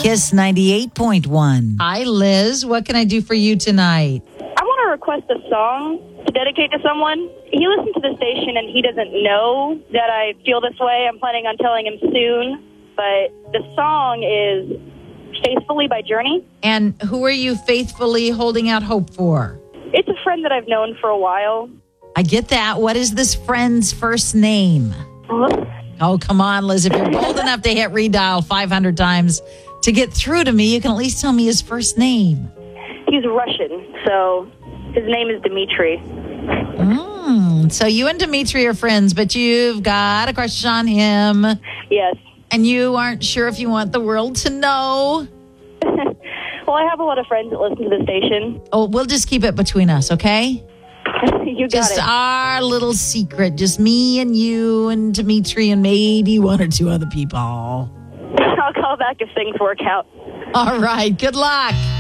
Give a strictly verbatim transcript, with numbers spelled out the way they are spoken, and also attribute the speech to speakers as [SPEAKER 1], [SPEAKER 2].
[SPEAKER 1] Kiss ninety-eight point one.
[SPEAKER 2] Hi, Liz. What can I do for you tonight?
[SPEAKER 3] I want to request a song to dedicate to someone. He listens to the station and he doesn't know that I feel this way. I'm planning on telling him soon. But the song is Faithfully by Journey.
[SPEAKER 2] And who are you faithfully holding out hope for?
[SPEAKER 3] It's a friend that I've known for a while.
[SPEAKER 2] I get that. What is this friend's first name? Oh, come on, Liz. If you're bold enough to hit redial five hundred times to get through to me, you can at least tell me his first name.
[SPEAKER 3] He's Russian, so his name is Dmitry.
[SPEAKER 2] Mm, so you and Dmitry are friends, but you've got a crush on him.
[SPEAKER 3] Yes.
[SPEAKER 2] And you aren't sure if you want the world to know.
[SPEAKER 3] Well, I have a lot of friends that listen to the station.
[SPEAKER 2] Oh, we'll just keep it between us, okay?
[SPEAKER 3] You got
[SPEAKER 2] Just
[SPEAKER 3] it.
[SPEAKER 2] our little secret. Just me and you and Dmitry and maybe one or two other people.
[SPEAKER 3] I'll call back if things work out.
[SPEAKER 2] All right. Good luck.